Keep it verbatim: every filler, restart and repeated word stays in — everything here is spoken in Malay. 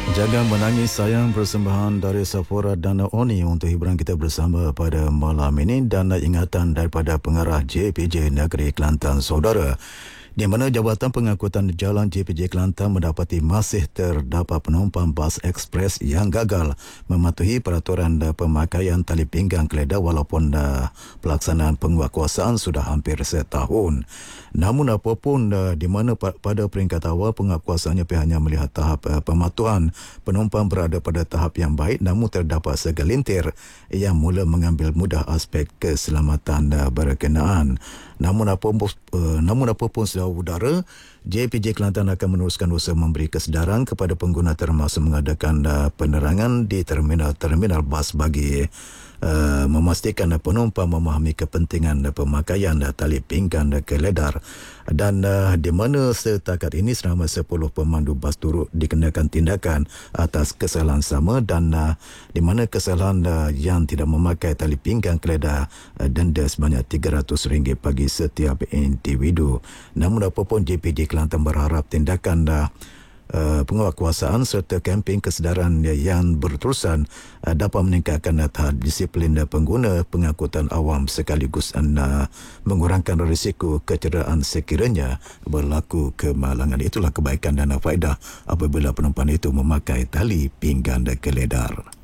Jangan menangis sayang, persembahan dari Sephora Dana Oni untuk hiburan kita bersama pada malam ini. Dana ingatan daripada pengarah J P J Negeri Kelantan Saudara, di mana Jabatan Pengangkutan Jalan J P J Kelantan mendapati masih terdapat penumpang bas ekspres yang gagal mematuhi peraturan pemakaian tali pinggang keledar walaupun uh, pelaksanaan penguatkuasaan sudah hampir setahun. Namun apapun, uh, di mana pa- pada peringkat awal penguatkuasaannya pihaknya melihat tahap uh, pematuhan penumpang berada pada tahap yang baik, namun terdapat segelintir yang mula mengambil mudah aspek keselamatan uh, berkenaan. Namun apapun, uh, namun apapun saudara udara, J P J Kelantan akan meneruskan usaha memberi kesedaran kepada pengguna termasuk mengadakan uh, penerangan di terminal-terminal bas bagi uh, memastikan uh, penumpang memahami kepentingan uh, pemakaian uh, tali pinggang uh, keledar. Dan uh, di mana setakat ini selama sepuluh pemandu bas turut dikenakan tindakan atas kesalahan sama, dan uh, di mana kesalahan uh, yang tidak memakai tali pinggang keledar uh, denda sebanyak tiga ratus ringgit bagi setiap individu. Namun apapun, J P J Kelantan berharap tindakan uh, uh, penguatkuasaan serta kempen kesedaran yang berterusan uh, dapat meningkatkan tahap disiplin pengguna pengangkutan awam sekaligus uh, mengurangkan risiko kecederaan sekiranya berlaku kemalangan. Itulah kebaikan dan faedah apabila penumpang itu memakai tali pinggang keledar.